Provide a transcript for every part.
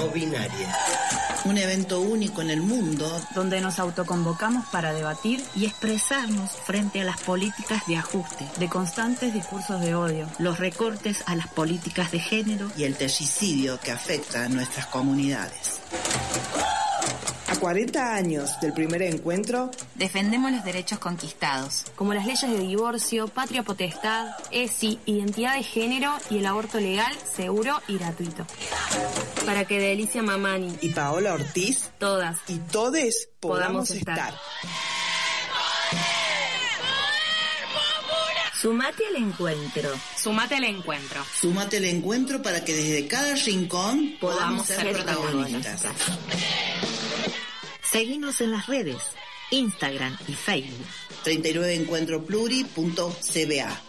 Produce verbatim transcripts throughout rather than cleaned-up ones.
no binaria. Un evento único en el mundo donde nos autoconvocamos para debatir y expresarnos frente a las políticas de ajuste, de constantes discursos de odio, los recortes a las políticas de género y el terricidio que afecta a nuestras comunidades. A cuarenta años del primer encuentro, defendemos los derechos conquistados, como las leyes de divorcio, patria potestad, E S I, identidad de género y el aborto legal, seguro y gratuito. Para que Delicia Mamani y Paola Ortiz, todas y todes podamos, podamos estar. estar. Sumate al encuentro. Sumate al encuentro. Sumate al encuentro para que desde cada rincón podamos, podamos ser, ser protagonistas. protagonistas. Seguinos en las redes, Instagram y Facebook. treinta y nueve encuentro pluri punto c b a.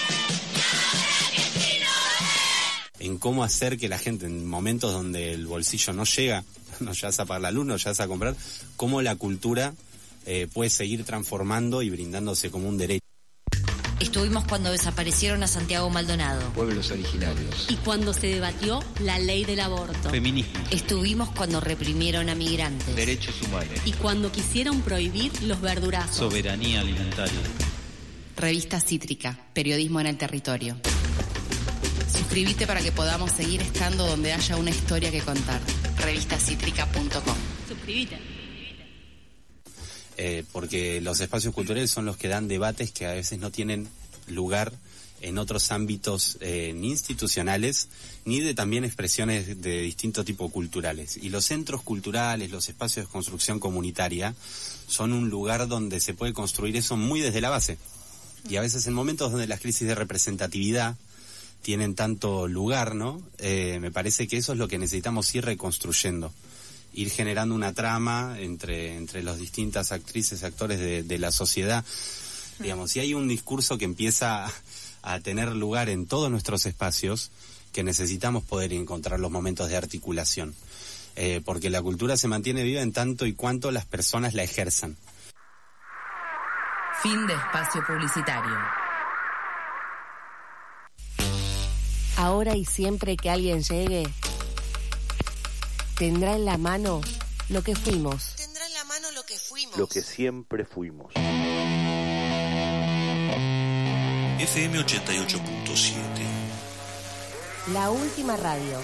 En cómo hacer que la gente, en momentos donde el bolsillo no llega, no llegas a pagar la luz, no llegas a comprar, cómo la cultura eh, puede seguir transformando y brindándose como un derecho. Estuvimos cuando desaparecieron a Santiago Maldonado. Pueblos originarios. Y cuando se debatió la ley del aborto. Feminismo. Estuvimos cuando reprimieron a migrantes. Derechos humanos. Y cuando quisieron prohibir los verdurazos. Soberanía alimentaria. Revista Cítrica, periodismo en el territorio. Suscríbete para que podamos seguir estando donde haya una historia que contar. revista cítrica punto com. Suscríbete. Eh, porque los espacios culturales son los que dan debates que a veces no tienen lugar en otros ámbitos eh, ni institucionales ni de también expresiones de distinto tipo culturales. Y los centros culturales, los espacios de construcción comunitaria son un lugar donde se puede construir eso muy desde la base. Y a veces en momentos donde las crisis de representatividad tienen tanto lugar, ¿no? Eh, me parece que eso es lo que necesitamos ir reconstruyendo. Ir generando una trama entre entre las distintas actrices, actores de, de la sociedad. Digamos, si hay un discurso que empieza a, a tener lugar en todos nuestros espacios, que necesitamos poder encontrar los momentos de articulación. Eh, porque la cultura se mantiene viva en tanto y cuanto las personas la ejerzan. Fin de espacio publicitario. Ahora y siempre que alguien llegue, tendrá en la mano lo que fuimos. Tendrá en la mano lo que fuimos. Lo que siempre fuimos. F M ochenta y ocho punto siete. La última radio.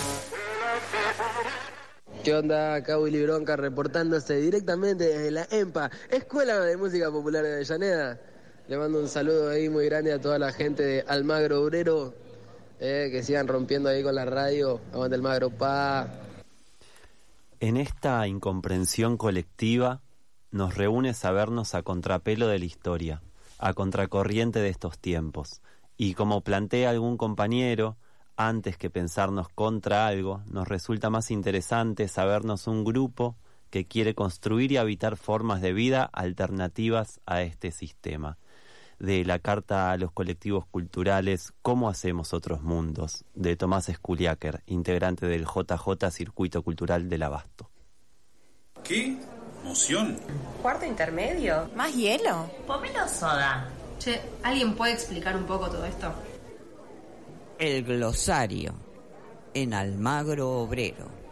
¿Qué onda? Acá Willy Bronca reportándose directamente desde la EMPA, Escuela de Música Popular de Avellaneda. Le mando un saludo ahí muy grande a toda la gente de Almagro Obrero, eh, que sigan rompiendo ahí con la radio. Aguante Almagro, pa. En esta incomprensión colectiva nos reúne sabernos a contrapelo de la historia, a contracorriente de estos tiempos, y como plantea algún compañero, antes que pensarnos contra algo, nos resulta más interesante sabernos un grupo que quiere construir y habitar formas de vida alternativas a este sistema. De la carta a los colectivos culturales ¿Cómo hacemos otros mundos?, de Tomás Sculiaker, integrante del J J Circuito Cultural del Abasto. ¿Qué? ¿Moción? ¿Cuarto intermedio? ¿Más hielo? Pomelo soda. Che, ¿alguien puede explicar un poco todo esto? El glosario en Almagro Obrero.